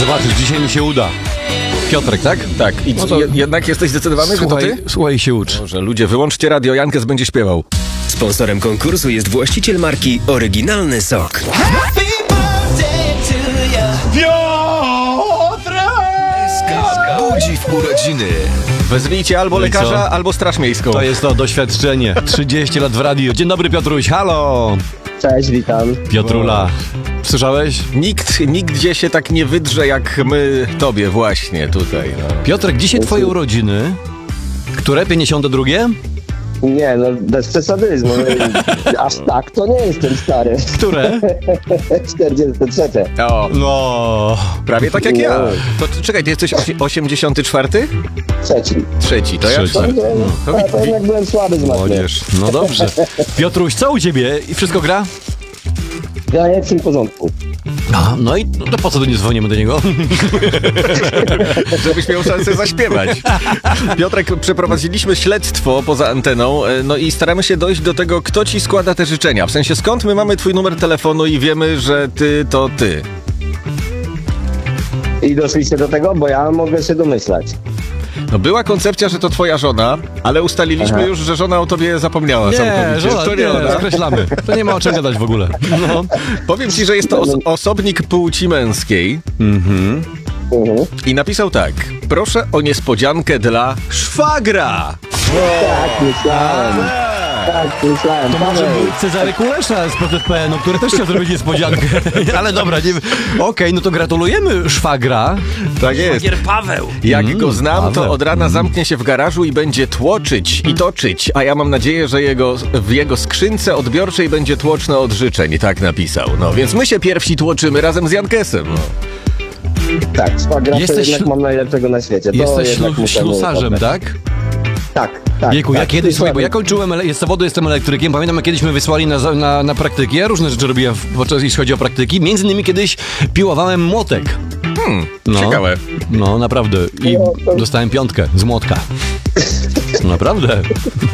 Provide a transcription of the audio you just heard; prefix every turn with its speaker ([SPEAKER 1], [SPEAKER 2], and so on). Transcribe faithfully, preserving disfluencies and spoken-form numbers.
[SPEAKER 1] Zobaczysz, dzisiaj mi się uda. Piotrek, tak?
[SPEAKER 2] Tak. I
[SPEAKER 1] No to...
[SPEAKER 2] je, jednak jesteś zdecydowany,
[SPEAKER 1] słuchaj,
[SPEAKER 2] że to ty?
[SPEAKER 1] Słuchaj, się ucz.
[SPEAKER 2] Może ludzie, wyłączcie radio, Jankes będzie śpiewał.
[SPEAKER 3] Sponsorem konkursu jest właściciel marki Oryginalny Sok.
[SPEAKER 4] Budzi w urodziny.
[SPEAKER 2] Wezwijcie albo
[SPEAKER 1] No i
[SPEAKER 2] lekarza,
[SPEAKER 1] co?
[SPEAKER 2] albo straż miejską.
[SPEAKER 1] To jest to doświadczenie. trzydzieści lat w radiu. Dzień dobry, Piotruś, halo!
[SPEAKER 5] Cześć, witam.
[SPEAKER 1] Piotrula, słyszałeś?
[SPEAKER 2] Nikt nigdzie się tak nie wydrze jak my tobie właśnie tutaj. No.
[SPEAKER 1] Piotrek, dzisiaj twoje urodziny. Które? pięćdziesiąte drugie?
[SPEAKER 5] Nie, no bez przesadyzmu. Aż tak to nie jestem stary.
[SPEAKER 1] Które?
[SPEAKER 5] czterdzieste trzecie.
[SPEAKER 2] O,
[SPEAKER 1] No...
[SPEAKER 2] prawie tak jak
[SPEAKER 5] Nie.
[SPEAKER 2] ja. To czekaj, ty jesteś osi- osiemdziesiąty czwarty?
[SPEAKER 5] Trzeci.
[SPEAKER 2] Trzeci, to ja
[SPEAKER 1] Trzeci.
[SPEAKER 5] To,
[SPEAKER 2] czwarty.
[SPEAKER 5] no,
[SPEAKER 2] No,
[SPEAKER 5] to, to jednak byłem słaby z matmy.
[SPEAKER 1] Młodzież. No dobrze. Piotruś, co u ciebie? I wszystko gra?
[SPEAKER 5] Ja jest w tym porządku.
[SPEAKER 1] A, no i no to po co tu nie dzwonimy do niego?
[SPEAKER 2] Żebyś miał szansę zaśpiewać. Piotrek, przeprowadziliśmy śledztwo poza anteną, no i staramy się dojść do tego, kto ci składa te życzenia. W sensie, skąd my mamy twój numer telefonu i wiemy, że ty to ty.
[SPEAKER 5] I doszliście do tego, bo ja mogę się domyślać.
[SPEAKER 2] No była koncepcja, że to twoja żona, ale ustaliliśmy
[SPEAKER 5] Aha.
[SPEAKER 2] już, że żona o tobie zapomniała
[SPEAKER 1] Nie,
[SPEAKER 2] całkowicie.
[SPEAKER 1] żona,
[SPEAKER 2] to nie
[SPEAKER 1] nie,
[SPEAKER 2] ona.
[SPEAKER 1] skreślamy. To nie ma o czym gadać w ogóle. No.
[SPEAKER 2] Powiem ci, że jest to os- osobnik płci męskiej
[SPEAKER 1] Mhm.
[SPEAKER 5] Mhm.
[SPEAKER 2] i napisał tak. Proszę o niespodziankę dla szwagra.
[SPEAKER 5] Tak, myślałem. Tak, myślałem.
[SPEAKER 1] To może
[SPEAKER 5] Paweł.
[SPEAKER 1] był Cezary Kulesza z P T P N u, który też chciał zrobić niespodziankę. Ale dobra, nie... Okej, no to gratulujemy szwagra.
[SPEAKER 2] Tak jest.
[SPEAKER 3] Szwagier Paweł.
[SPEAKER 2] Jak
[SPEAKER 1] Mm,
[SPEAKER 2] go znam, to
[SPEAKER 1] Paweł.
[SPEAKER 2] od rana zamknie się w garażu i będzie tłoczyć i toczyć, a ja mam nadzieję, że jego, w jego skrzynce odbiorczej będzie tłoczne od życzeń, tak napisał. No więc my się pierwsi tłoczymy razem z Jankesem. No.
[SPEAKER 5] Tak, szwagra
[SPEAKER 1] Jesteś
[SPEAKER 5] to jednak
[SPEAKER 1] ślu-
[SPEAKER 5] mam najlepszego na świecie. To
[SPEAKER 1] Jesteś
[SPEAKER 5] jednak
[SPEAKER 1] ślu-
[SPEAKER 5] muszę mu
[SPEAKER 1] ślusarzem,
[SPEAKER 5] oddać.
[SPEAKER 1] tak?
[SPEAKER 5] Tak, tak.
[SPEAKER 1] Jejku,
[SPEAKER 5] tak.
[SPEAKER 1] ja kiedyś, słuchaj, bo ja
[SPEAKER 5] Ślusarem.
[SPEAKER 1] kończyłem, ele- z zawodu jestem elektrykiem, pamiętam, jak kiedyś mnie wysłali na, za- na, na praktyki, ja różne rzeczy robiłem w- podczas, jeśli chodzi o praktyki, między innymi kiedyś piłowałem młotek.
[SPEAKER 2] Hmm,
[SPEAKER 1] No.
[SPEAKER 2] ciekawe.
[SPEAKER 1] No, naprawdę. I
[SPEAKER 5] No, to-
[SPEAKER 1] dostałem piątkę z młotka. Naprawdę.